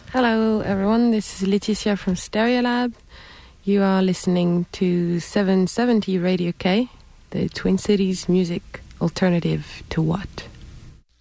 Hello everyone, this is Leticia from Stereolab. You are listening to 770 Radio K, the Twin Cities music alternative to what?